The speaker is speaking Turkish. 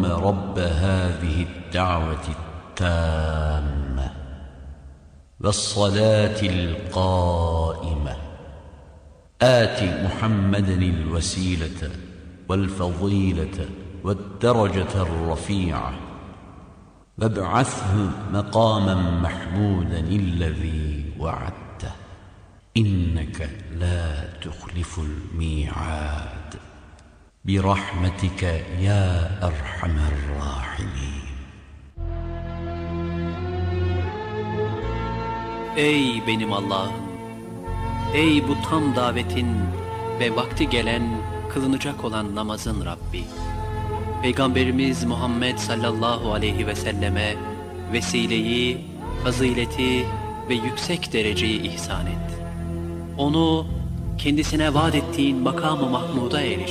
رب هذه الدعوة التامة والصلاة القائمة آت محمدا الوسيلة والفضيلة والدرجة الرفيعة وابعثه مقاما محمودا الذي وعدته إنك لا تخلف الميعاد برحمتك يا أرحم الراحمين. Ey benim Allah'ım! Ey bu tam davetin ve vakti gelen, kılınacak olan namazın Rabbi! Peygamberimiz Muhammed sallallahu aleyhi ve selleme vesileyi, fazileti ve yüksek dereceyi ihsan et. Onu kendisine vaat ettiğin makam-ı mahmuda eriştir.